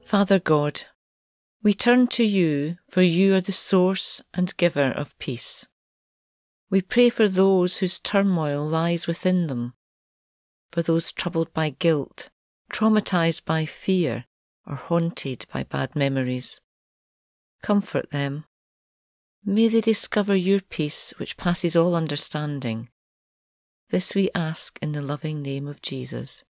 Father God, we turn to you, for you are the source and giver of peace. We pray for those whose turmoil lies within them, for those troubled by guilt, traumatized by fear, or haunted by bad memories. Comfort them. May they discover your peace which passes all understanding. This we ask in the loving name of Jesus.